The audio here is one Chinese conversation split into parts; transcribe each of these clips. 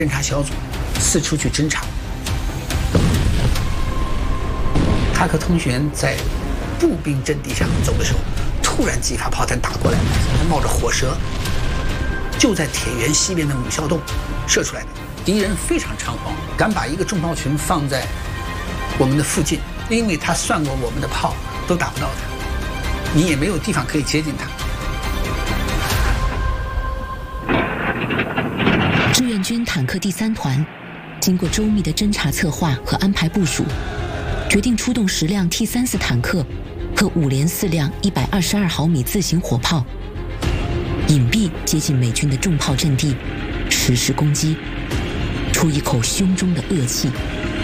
侦察小组四处去侦察。塔克通讯员在步兵阵地上走的时候，突然几发炮弹打过来，还冒着火舌，就在铁原西边的母校洞射出来的。敌人非常猖狂，敢把一个重炮群放在我们的附近，因为他算过我们的炮都打不到他，你也没有地方可以接近他。 志愿军坦克第3团经过周密的侦察策划和安排部署，决定出动10辆 T-34坦克和5连4辆122毫米自行火炮，隐蔽接近美军的重炮阵地，实施攻击，出一口胸中的恶气。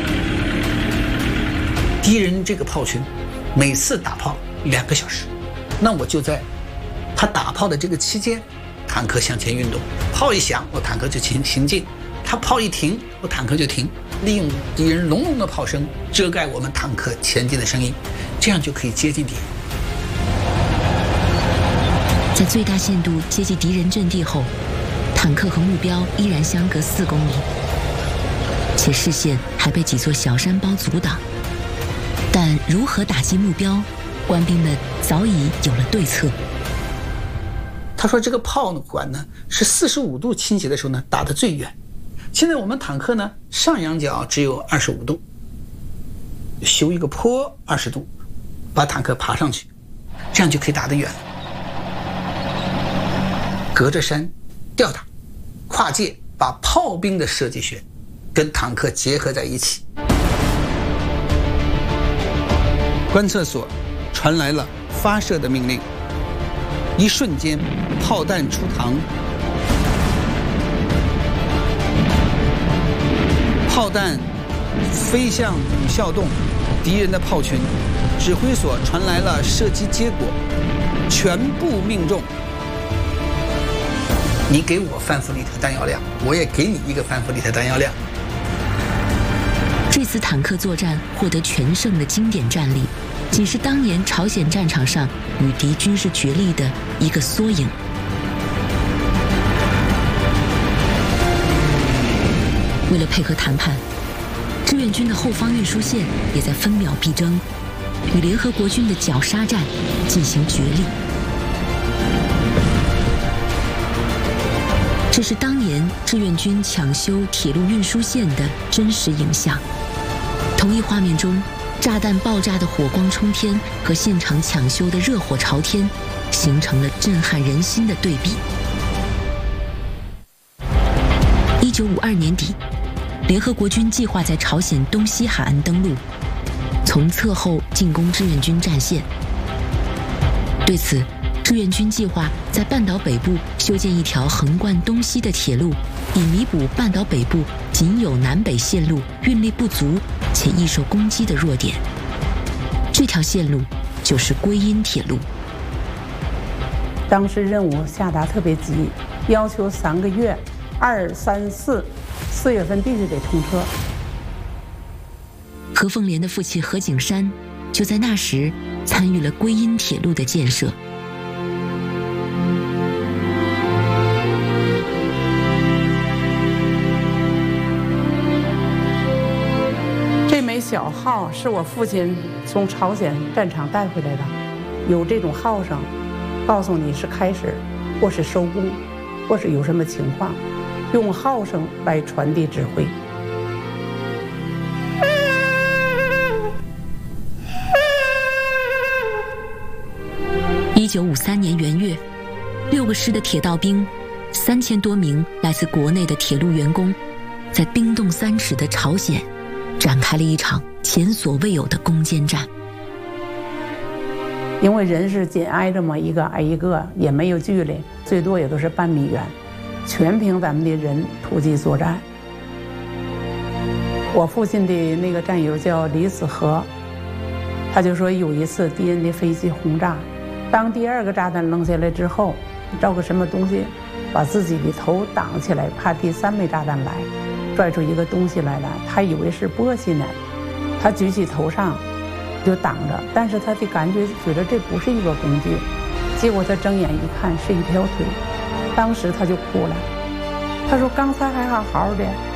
敌人这个炮群每次打炮2个小时，那我就在他打炮的这个期间，坦克向前运动，炮一响，我坦克就行进；他炮一停，我坦克就停，利用敌人隆隆的炮声遮盖我们坦克前进的声音，这样就可以接近敌人。 在最大限度接近敌人阵地后，坦克和目标依然相隔4公里，且视线还被几座小山包阻挡。但如何打击目标，官兵们早已有了对策。 他说这个炮管呢是45度倾斜的时候呢打得最远，现在我们坦克呢上仰角只有25度，修一个坡20度，把坦克爬上去，这样就可以打得远了。隔着山吊打，跨界把炮兵的设计学跟坦克结合在一起。观测所传来了发射的命令，一瞬间炮弹出膛，炮弹飞向母校洞，敌人的炮群。指挥所传来了射击结果，全部命中。你给我范弗里特弹药量，我也给你一个范弗里特弹药量。 这次坦克作战获得全胜的经典战例，仅是当年朝鲜战场上与敌军事角力的一个缩影。为了配合谈判，志愿军的后方运输线也在分秒必争，与联合国军的绞杀战进行角力。这是当年志愿军抢修铁路运输线的真实影像。同一画面中，炸弹爆炸的火光冲天和现场抢修的热火朝天，形成了震撼人心的对比。1952年底，联合国军计划在朝鲜东西海岸登陆，从侧后进攻志愿军战线。对此，志愿军计划在半岛北部修建一条横贯东西的铁路，以弥补半岛北部仅有南北线路运力不足且易受攻击的弱点。这条线路就是归阴铁路。 当时任务下达特别急，要求3个月，2、3、4月份必须得通车。 何凤莲的父亲何景山就在那时参与了归阴铁路的建设。 这枚小号是我父亲从朝鲜战场带回来的，有这种号声，告诉你是开始，或是收工，或是有什么情况，用号声来传递指挥。 1953年元月，6个师的铁道兵，3000多名来自国内的铁路员工，在冰冻3尺的朝鲜，展开了一场前所未有的攻坚战。 因为人是紧挨着嘛，一个挨一个，也没有距离，最多也都是半米远，全凭咱们的人突击作战。我父亲的那个战友叫李子和，他就说有一次敌人的飞机轰炸，当第2个炸弹扔下来之后，找个什么东西把自己的头挡起来，怕第3枚炸弹来，拽出一个东西来了，他以为是簸箕呢，他举起头上就挡着，但是他的感觉觉得这不是一个工具，结果他睁眼一看是一条腿，当时他就哭了。 他说刚才还好好的，